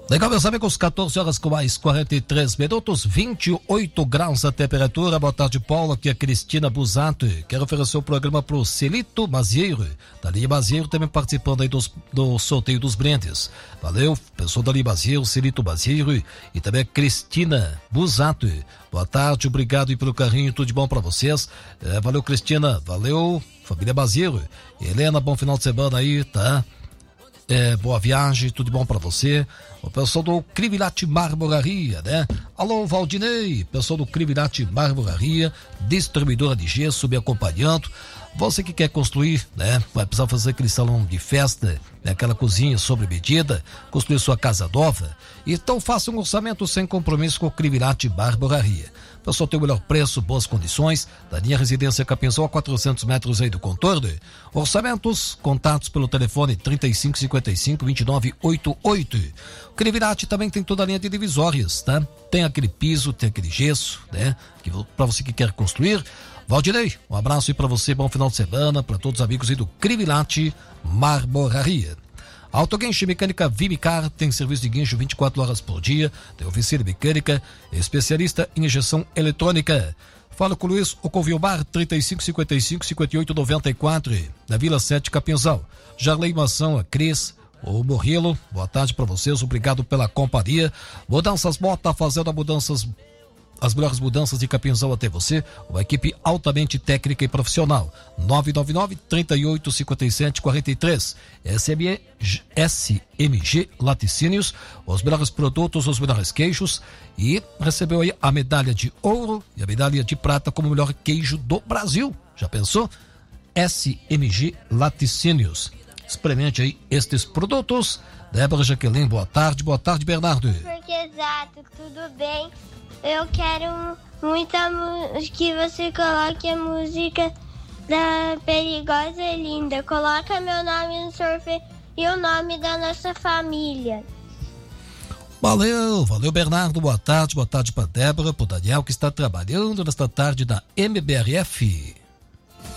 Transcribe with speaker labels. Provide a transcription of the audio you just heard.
Speaker 1: Legal, meus amigos, 14 horas com mais 43 minutos, 28 graus a temperatura. Boa tarde, Paulo. Aqui é Cristina Busato. Quero oferecer o programa pro Celito Mazieiro, da linha Mazieiro, também participando aí do sorteio dos brindes. Valeu, pessoal da linha Mazieiro, Celito Mazieiro e também a Cristina Busato. Boa tarde, obrigado aí pelo carinho, tudo de bom pra vocês. Valeu, Cristina, valeu, família Mazieiro. Helena, bom final de semana aí, tá? Boa viagem, tudo bom pra você. O pessoal do Crivilate Marmoraria, né? Alô, Valdinei, pessoal do Crivilate Marmoraria, distribuidora de gesso, me acompanhando. Você que quer construir, né? Vai precisar fazer aquele salão de festa, né? Aquela cozinha sob medida, construir sua casa nova. Então faça um orçamento sem compromisso com o Crivilate Marmoraria. O pessoal tem o melhor preço, boas condições, da linha Residência Capinzal a 400 metros aí do contorno. Orçamentos, contatos pelo telefone 3555-2988. O Crivilate também tem toda a linha de divisórias, tá? Tem aquele piso, tem aquele gesso, né? Para você que quer construir. Valdinei, um abraço aí pra você, bom final de semana, para todos os amigos aí do Crivilate Marmoraria. Autoguincho Mecânica Vimicar tem serviço de guincho 24 horas por dia, tem oficina mecânica, especialista em injeção eletrônica. Fala com o Luiz Ocovilmar, 3555-5894, na Vila 7 Capinzal. Jarley Mação, a Cris, o Morrilo, boa tarde para vocês, obrigado pela companhia. Mudanças Mota, fazendo as melhores mudanças de Capinzal até você, uma equipe altamente técnica e profissional. 999-3857-43. SMG Laticínios, os melhores produtos, os melhores queijos, e recebeu aí a medalha de ouro e a medalha de prata como o melhor queijo do Brasil. Já pensou? SMG Laticínios. Experimente aí estes produtos. Débora Jaqueline, boa tarde, Bernardo.
Speaker 2: Porque exato, tudo bem. Eu quero que você coloque a música da Perigosa e Linda. Coloca meu nome no sorteio e o nome da nossa família.
Speaker 1: Valeu, Bernardo, boa tarde para Débora, pro Daniel que está trabalhando nesta tarde da MBRF.